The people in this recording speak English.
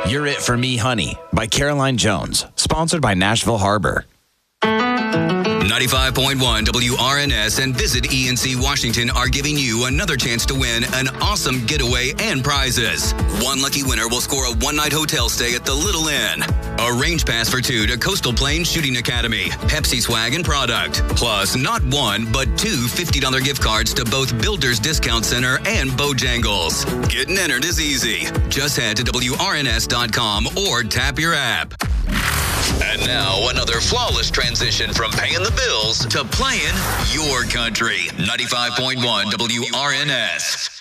You're It For Me, Honey by Caroline Jones, sponsored by Nashville Harbor. 95.1 WRNS and Visit ENC Washington are giving you another chance to win an awesome getaway and prizes. One lucky winner will score a one-night hotel stay at the Little Inn, a range pass for 2 to Coastal Plains Shooting Academy, Pepsi swag and product, plus not one, but 2 $50 gift cards to both Builders Discount Center and Bojangles. Getting entered is easy. Just head to WRNS.com or tap your app. And now, another flawless transition from paying the bills to playing your country. 95.1 WRNS.